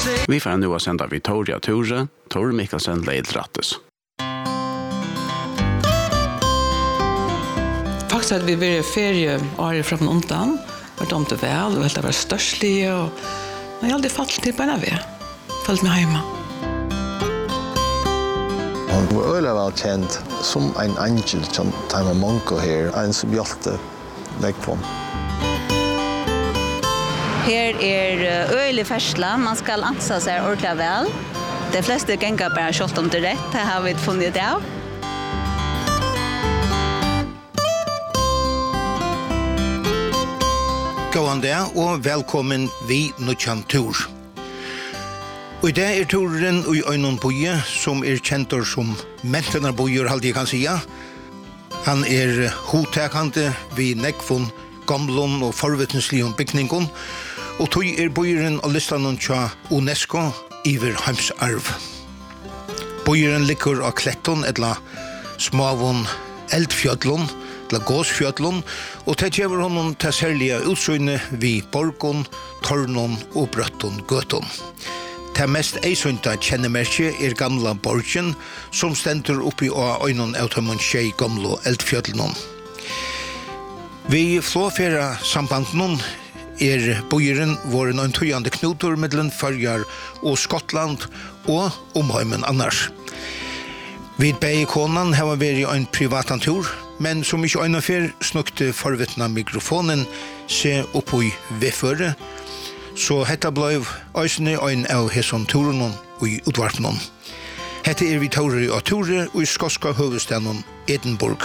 Vi får nu att sända Victoria Ture, Tor Mikkelsen Leid Rattes. Faktiskt att vi blir ferie år från undan, var de till väl och helt var störstliga och jag har aldrig fallit till på en av er. Fallit mig hemma. Hon var öle väl känd som en angel som Time Monko här, en som hjälte Nekvon. Här är öle färsla, man ska ansa sig ordentligt väl. De flesta gänga bara kört om det rätt, det har vi funnit det av. Gåan dag og velkommen vi Nuttjan Tur. Og i dag turen i Øynon Boje, som kjentor som Mentenar Bojer, halde jeg kan sia. Han hotekande vi Nekvon, gamlon og forvetenslion bygningon, og tog bojeren og listanon tja UNESCO iver heimsarv. Bojeren ligger av kletton, etla smavon eldfjödlon, la gåsfjödlon, og det gjør honom til særlige utsyne vi borgon, tornon og brøtton gøton. Det mest eisynta kjennemerke gamla borgen, som stender oppi av øynon automon tjei gamlo eldfjödlonon. Vi flåfera sambandnon bojeren våren og en tøyande knotor mellom Førjar og Skottland og omheimen annars. Vid Beikonan har vært en privatantur, men som ikke øynefer snukte forvetna mikrofonen se oppi vedføre, så hetta blei øysene øyn av hesson turunnen og utvartnen. Hette vi taurer av Ture og i skotska høvestaden Edinburgh.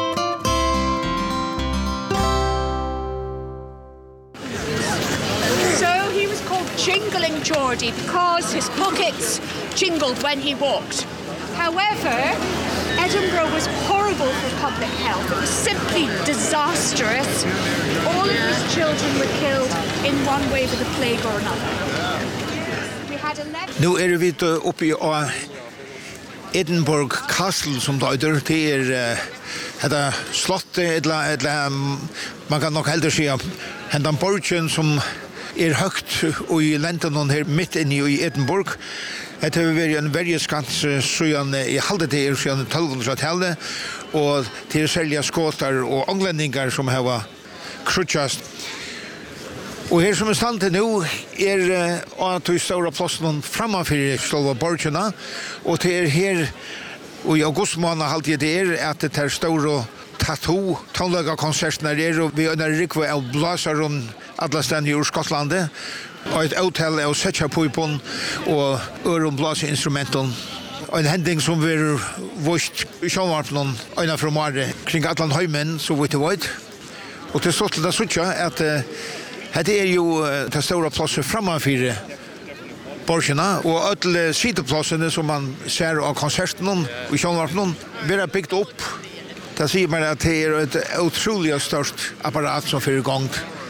Jingling Geordie because his pockets jingled when he walked. However, Edinburgh was horrible for public health. It was simply disastrous. All of his children were killed in one way with the plague or another. We had 11... Nu vi uppe av Edinburgh Castle som det det slottet, man kan nok heller si hendan borgen som högt och i länderna här mitt inne i Edinburgh. Det har varit en verjeskans sedan i halde det sedan 1200-talet och till sälja skåtar och anglänningar som har krutchast. Och här som standet nu att i stora platsen framför själva borgarna och det här och i augusti månad halde det att det är stora tattoo tonlaga konserter och vi har rikva av blasaron alla ställen i Skottland och ett hotell och sätta på ipon och öron blasinstrumenten. En händing som vi vårt i sjönvarpen ena från Mare kring Atlant Heimen så vet du vad. Och det står till det så att det är ju det stora platser framför borgarna och alla sidoplatserna som man ser av konserten och sjönvarpen blir byggt upp. Det säger man att det är ett otroligt stort apparat som för igång.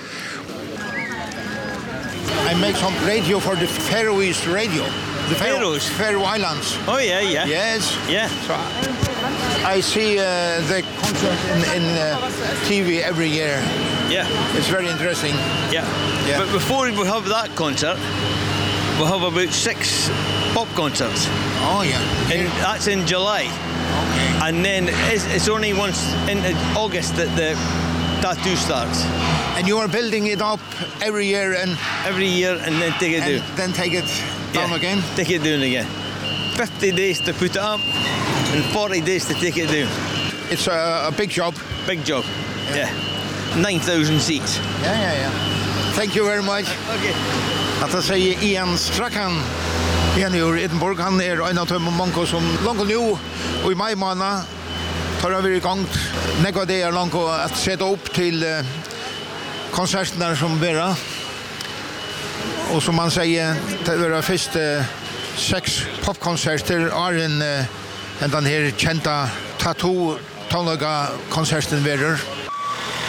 I make some radio for the Faroese radio. The Faroe Islands. Oh yeah. Yes. Yeah. So I see the concert in TV every year. Yeah. It's very interesting. Yeah. But before we have that concert, we'll have about 6 pop concerts. Oh yeah. And that's in July. Okay. And then it's only once in August that the tattoo starts. And you are building it up every year and then take it down. Then take it down again? Take it down again. 50 days to put it up and 40 days to take it down. It's a big job. Big job. Yeah. 9,000 seats. Yeah. Thank you very much. Okay. Att säga Ian Strachan. Ian ur Edinburgh, han en av de många som långt nu och i maj månad tar vi igång några dagar långt att sätta upp till konserterna som börjar. Och som man säger, det var först 6 popkonserter är den här kända tattoo tonlaga konserten börjar.